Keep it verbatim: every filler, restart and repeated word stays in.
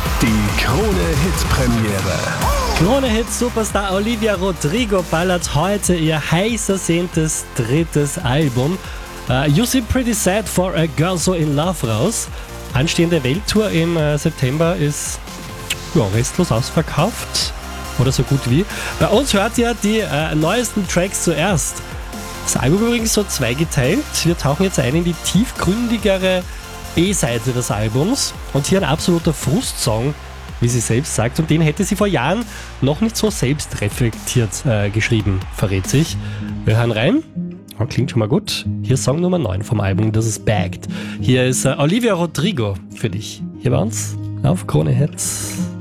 Die Krone-Hit-Premiere. Krone-Hit-Superstar Olivia Rodrigo ballert heute ihr heiß ersehntes drittes Album uh, You Seem Pretty Sad for a Girl So In Love raus. Anstehende Welttour im uh, September ist ja, restlos ausverkauft oder so gut wie. Bei uns hört ihr die uh, neuesten Tracks zuerst. Das Album übrigens so zweigeteilt. Wir tauchen jetzt ein in die tiefgründigere B-Seite des Albums und hier ein absoluter Frustsong, wie sie selbst sagt, und den hätte sie vor Jahren noch nicht so selbstreflektiert äh, geschrieben, verrät sich. Wir hören rein. Oh, klingt schon mal gut. Hier ist Song Nummer neun vom Album, das ist Bagged. Hier ist äh, Olivia Rodrigo für dich. Hier bei uns auf Krone Hits.